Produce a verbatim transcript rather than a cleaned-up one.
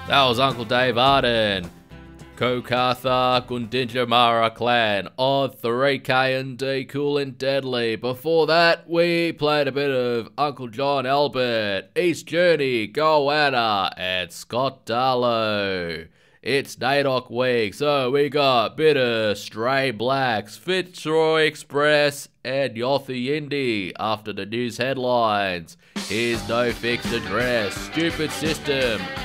That was Uncle Dave Arden. Kokatha Gundinjamara clan on three K and D Cool and Deadly. Before that, we played a bit of Uncle John Albert, East Journey, Goanna, and Scott Darlow. It's NAIDOC week, so we got a bit of Stray Blacks, Fitzroy Express, and Yothi Indy after the news headlines. Here's No Fixed Address, Stupid System,